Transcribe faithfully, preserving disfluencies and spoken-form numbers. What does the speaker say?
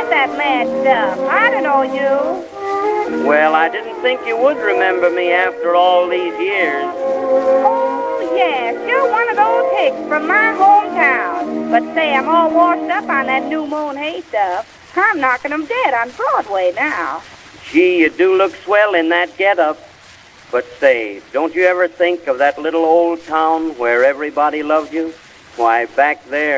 did that mad stuff. I don't know you. Well, I didn't think you would remember me after all these years. Oh, yes, you're one of those hicks from my hometown. But say, I'm all washed up on that New Moon Hay stuff. I'm knocking 'em dead on Broadway now. Gee, you do look swell in that get-up. But say, don't you ever think of that little old town where everybody loved you? Why, back there,